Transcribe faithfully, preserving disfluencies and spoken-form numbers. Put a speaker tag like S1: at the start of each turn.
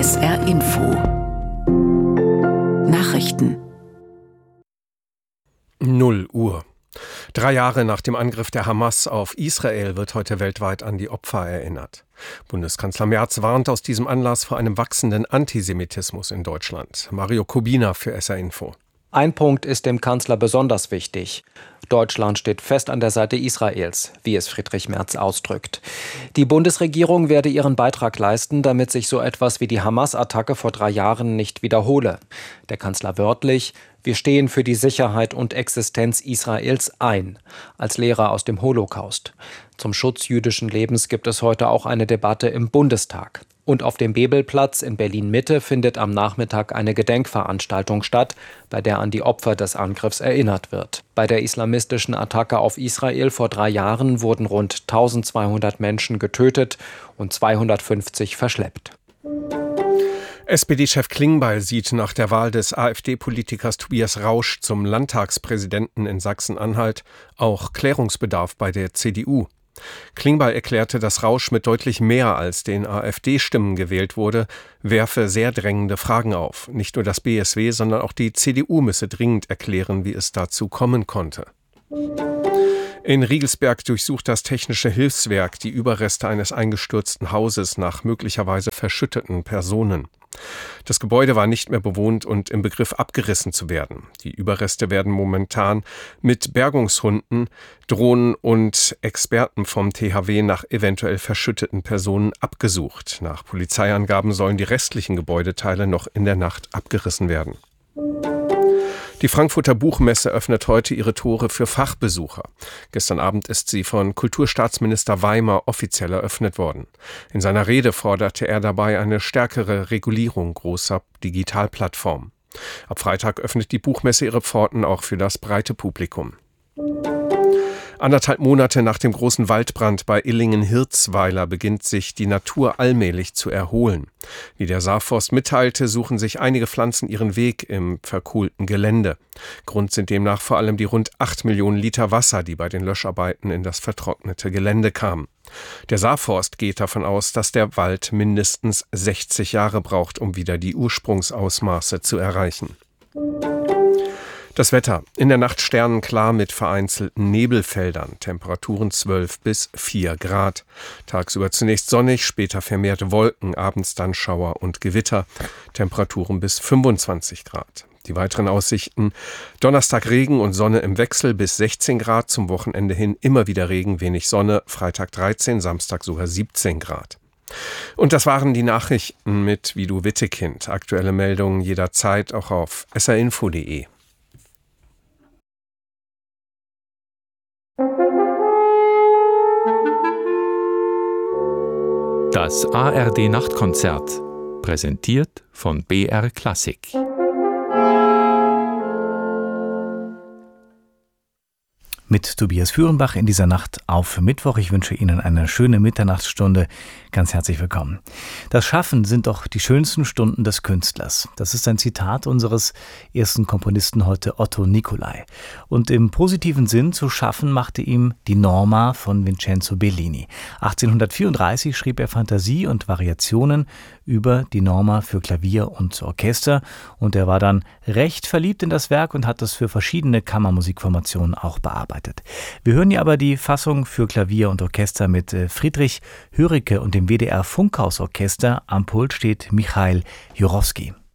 S1: S R Info Nachrichten.
S2: null Uhr. Drei Jahre nach dem Angriff der Hamas auf Israel wird heute weltweit an die Opfer erinnert. Bundeskanzler Merz warnt aus diesem Anlass vor einem wachsenden Antisemitismus in Deutschland. Mario Kubina für S R Info.
S3: Ein Punkt ist dem Kanzler besonders wichtig. Deutschland steht fest an der Seite Israels, wie es Friedrich Merz ausdrückt. Die Bundesregierung werde ihren Beitrag leisten, damit sich so etwas wie die Hamas-Attacke vor drei Jahren nicht wiederhole. Der Kanzler wörtlich: Wir stehen für die Sicherheit und Existenz Israels ein, als Lehrer aus dem Holocaust. Zum Schutz jüdischen Lebens gibt es heute auch eine Debatte im Bundestag. Und auf dem Bebelplatz in Berlin-Mitte findet am Nachmittag eine Gedenkveranstaltung statt, bei der an die Opfer des Angriffs erinnert wird. Bei der islamistischen Attacke auf Israel vor drei Jahren wurden rund eintausendzweihundert Menschen getötet und zweihundertfünfzig verschleppt.
S2: S P D-Chef Klingbeil sieht nach der Wahl des AfD-Politikers Tobias Rausch zum Landtagspräsidenten in Sachsen-Anhalt auch Klärungsbedarf bei der C D U. Klingbeil erklärte, dass Rausch mit deutlich mehr als den AfD-Stimmen gewählt wurde, werfe sehr drängende Fragen auf. Nicht nur das B S W, sondern auch die C D U müsse dringend erklären, wie es dazu kommen konnte. In Riegelsberg durchsucht das Technische Hilfswerk die Überreste eines eingestürzten Hauses nach möglicherweise verschütteten Personen. Das Gebäude war nicht mehr bewohnt und im Begriff abgerissen zu werden. Die Überreste werden momentan mit Bergungshunden, Drohnen und Experten vom T H W nach eventuell verschütteten Personen abgesucht. Nach Polizeiangaben sollen die restlichen Gebäudeteile noch in der Nacht abgerissen werden. Die Frankfurter Buchmesse öffnet heute ihre Tore für Fachbesucher. Gestern Abend ist sie von Kulturstaatsminister Weimer offiziell eröffnet worden. In seiner Rede forderte er dabei eine stärkere Regulierung großer Digitalplattformen. Ab Freitag öffnet die Buchmesse ihre Pforten auch für das breite Publikum. Anderthalb Monate nach dem großen Waldbrand bei Illingen-Hirzweiler beginnt sich die Natur allmählich zu erholen. Wie der Saarforst mitteilte, suchen sich einige Pflanzen ihren Weg im verkohlten Gelände. Grund sind demnach vor allem die rund acht Millionen Liter Wasser, die bei den Löscharbeiten in das vertrocknete Gelände kamen. Der Saarforst geht davon aus, dass der Wald mindestens sechzig Jahre braucht, um wieder die Ursprungsausmaße zu erreichen. Das Wetter. In der Nacht sternenklar mit vereinzelten Nebelfeldern. Temperaturen zwölf bis vier Grad. Tagsüber zunächst sonnig, später vermehrt Wolken, abends dann Schauer und Gewitter. Temperaturen bis fünfundzwanzig Grad. Die weiteren Aussichten: Donnerstag Regen und Sonne im Wechsel bis sechzehn Grad. Zum Wochenende hin immer wieder Regen, wenig Sonne. Freitag dreizehn, Samstag sogar siebzehn Grad. Und das waren die Nachrichten mit Vidu Wittekind. Aktuelle Meldungen jederzeit auch auf s r info punkt de.
S4: Das A R D-Nachtkonzert, präsentiert von B R Klassik.
S5: Mit Tobias Führenbach in dieser Nacht auf Mittwoch. Ich wünsche Ihnen eine schöne Mitternachtsstunde. Ganz herzlich willkommen. Das Schaffen sind doch die schönsten Stunden des Künstlers. Das ist ein Zitat unseres ersten Komponisten heute, Otto Nicolai. Und im positiven Sinn zu schaffen machte ihm die Norma von Vincenzo Bellini. achtzehnhundertvierunddreißig schrieb er Fantasie und Variationen über die Norma für Klavier und Orchester. Und er war dann recht verliebt in das Werk und hat das für verschiedene Kammermusikformationen auch bearbeitet. Wir hören hier aber die Fassung für Klavier und Orchester mit Friedrich Höricke und dem W D R Funkhausorchester. Am Pult steht Michail Jurowski.